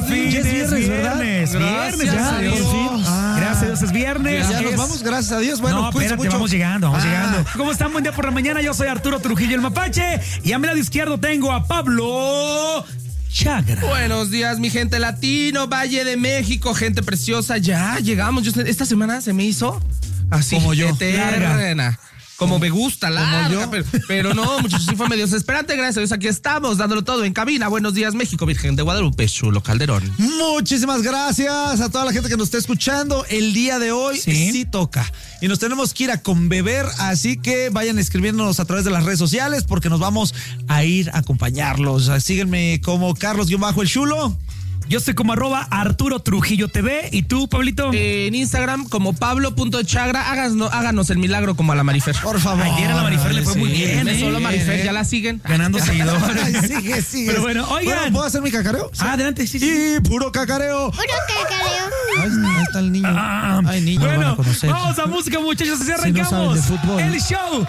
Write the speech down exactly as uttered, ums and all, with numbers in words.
fin. Ya es viernes, viernes, ¿verdad? viernes, viernes, ya, a Dios. por fin. Ah. Gracias a Dios, es viernes. Ya es... nos vamos, gracias a Dios. Bueno, no, cuídense espérate, mucho. vamos llegando, vamos Ah. llegando. ¿Cómo están? Buen día por la mañana. Yo soy Arturo Trujillo, el Mapache. Y a mi lado izquierdo tengo a Pablo Chagra. Buenos días, mi gente latino, Valle de México, gente preciosa. Ya llegamos. Yo, esta semana se me hizo así Como yo, eterna. Como me gusta, larga, yo. pero, pero no, muchachos, sí fue medio desesperante. Gracias a Dios, aquí estamos, dándolo todo en cabina. Buenos días, México, Virgen de Guadalupe, Chulo Calderón. Muchísimas gracias a toda la gente que nos está escuchando. El día de hoy sí, Sí. toca. Y nos tenemos que ir a conbeber, así que vayan escribiéndonos a través de las redes sociales porque nos vamos a ir a acompañarlos. Síguenme como Carlos-el Chulo. Yo soy como arroba Arturo Trujillo T V. ¿Y tú, Pablito? Eh, en Instagram, como Pablo.chagra, háganos, háganos el milagro como a la Marifer. Por favor. Ayer a la Marifer le fue muy bien, De ¿eh? solo Marifer, ya la siguen. Ganando seguidores. Ay, sigue, sigue. Pero bueno, oigan. ¿puedo hacer mi cacareo? Ah, adelante, sí, sí. Y puro cacareo. Puro cacareo. Ay, ahí está el niño. Ah, Ay, niño, lo van bueno, a conocer. vamos a música, muchachos, así Si no arrancamos. saben de fútbol. El show